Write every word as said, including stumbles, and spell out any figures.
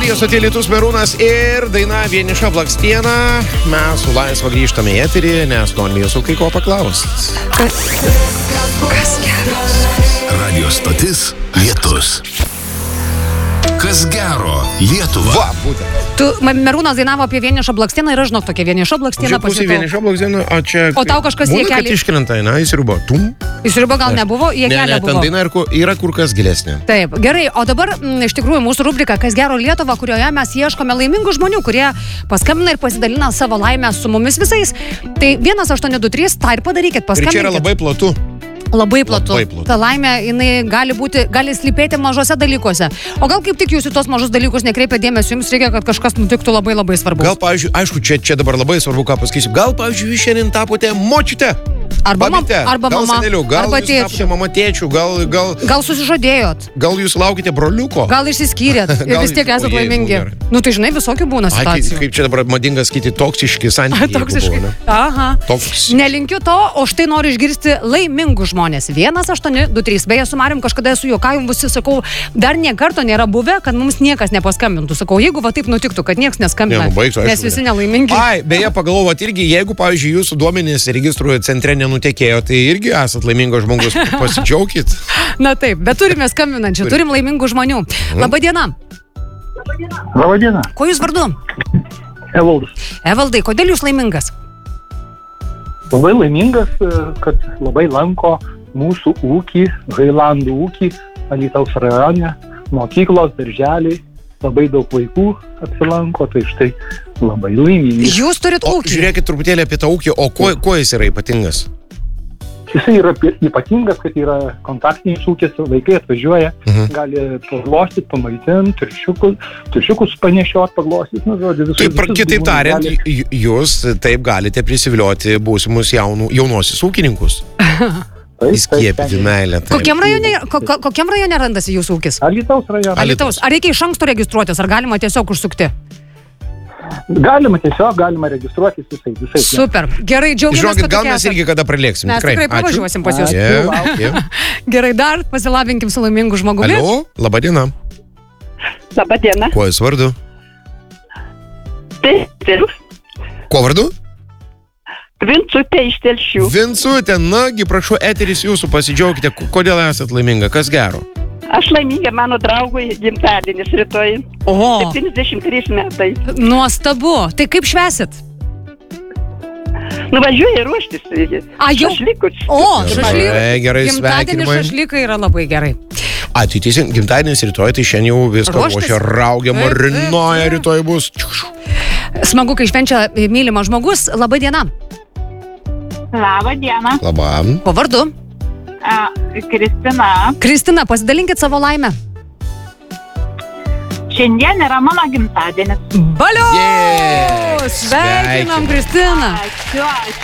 Marija Sotė, Lietus Merūnas ir daina Vieniša blakstiena. Mes su Laisva grįžtame į eterį, nes norime jūsų kai ko paklausti. Kas, kas geras? Radio stotis Lietus. Kas gero Lietuva? Va, būtent. Tu, Merūnas dainavo apie vienišą blakstieną ir aš žinok tokia vieniša blakstiena pasitau. Vieniša blakstiena, o čia... O tau kažkas būna, į kad kelį... iškrenta, na, įsiriubo. Tum. Įsiriubo gal nebuvo, į Ne, kelį ne, buvo. ten daina yra, yra kur kas gilesnė. Taip, gerai, o dabar m, iš tikrųjų mūsų rubrika Kas gero Lietuva, kurioje mes ieškome laimingų žmonių, kurie paskambina ir pasidalina savo laimę su mumis visais. Tai vienas aštuoni du trys, tą ir padarykit, Ir paskambinkit. čia yra labai platu. Labai platu. Labai platu. Ta laimė, jinai gali būti, gali slypėti mažose dalykuose. O gal kaip tik jūs į tos mažus dalykus nekreipia dėmesio, jums reikia, kad kažkas nutiktų labai labai svarbu. Gal, pavyzdžiui, aišku, čia, čia dabar labai svarbu, ką pasakysiu. Gal, pavyzdžiui, jūs šiandien tapote močiute. Arba, mam, Babyte, arba gal mama, seneliu, gal arba jūs tėčiu. tapote mama tėčių, gal, gal, Gal susižadėjot, gal jūs laukite broliuko. gal išsiskyrėt ir Gal- vis tiek esate o, Jėzau, laimingi. gerai. Nu tai žinai, visokių būna Ai, kaip, situacijų. kaip čia dabar madinga skaityti toksiški santykiai. jeigu Toksiškai. buvo, ne? Aha. Toks. Nelinkiu to, o štai noriu išgirsti laimingų žmonės. vienas aštuoni du trys. Beje, su Marium kažkada esu juokavim, visi sakau, dar nie karto nėra buvę, kad mums niekas nepaskambintų. Sakau, jeigu va taip nutiktų, kad niekas neskambina, Ne, nu, baigsiu, aišku, nes visi ne. nelaimingi. Ai, beje, pagalvojot irgi, jeigu, pavyzdžiui, jūsų duomenys registrų centre nenutekėjo, tai irgi esat laimingas žmogus, pasidžiaukit. Na taip, bet turime skambinančių, turim laimingų žmonių. Labadiena. Labadiena, Kuo jūs vardu? Evaldas. Evaldai, kodėl jūs laimingas? Labai laimingas, kad labai lanko mūsų ūkį, Hailandų ūkį, Alytaus rajone, mokyklos, darželiai, labai daug vaikų apsilanko, tai štai labai laimingas. Jūs turit O ūkį. žiūrėkit truputėlį apie tą ūkį, o kuo, kuo jis yra ypatingas? Jisai yra pi- ypatingas, kad yra kontaktinis ūkis, vaikai atvažiuoja, Mhm. gali paglostyti, pamaitinti, triušiukus, triušiukus panešiot, paglostyti, nu, žodžiu, visus. Taip, visus kitaip gyvūnus tariant, gali- j- jūs taip galite prisivilioti būsimus jaunų, jaunosius ūkininkus. Taip, Įskiepyti taip, meilę. taip. Kokiam rajone, ko, ko- kokiam rajone randasi jūsų ūkis? Alytaus rajone. Alytaus. Ar reikia iš anksto registruotis, ar galima tiesiog užsukti? Galima tiesiog, galima registruotis visai, visai. Super. Gerai, džiaugiamės, Žinokit, kad gal tokie mes esat. irgi kada pralėksim. Mes tikrai Ačiū. pavažiuosim pas jūs. Jau, jau. Gerai, dar pasilabinkim su laimingu žmogumi. Alio, laba diena. Labą dieną. Kuo jūs vardu? Tai Kuo vardu? Vincutė iš Telšių. Vincutė, nagi, prašau, eteris jūsų, pasidžiaukite, k- kodėl esat laiminga, kas gero. Aš laiminga, mano draugui gimtadienis rytoj. O, septyniasdešimt trys metai. nuostabu. Tai kaip švesit? Nuvažiuoja ruoštis. A, jau? Šašlykus. O, Gerai, šašlykai. gerai, Gimtadienis sveikinimai. šašlykai yra labai gerai. A, tai teisingai, gimtadienis rytoj, tai šiandien jau viską Ruoštis. ruošia, raugia, Taip, taip, marinuoja, taip. rytoj bus. Smagu, kai švenčia mylimas žmogus. Labai diena. Labą dieną, Labam. Po vardu. A, Kristina. Kristina, pasidalinkit savo laimę. Šiandien yra mano gimtadienis. Balio! Yeah! Sveikinam, Sveikinam. Kristina. Ačiū,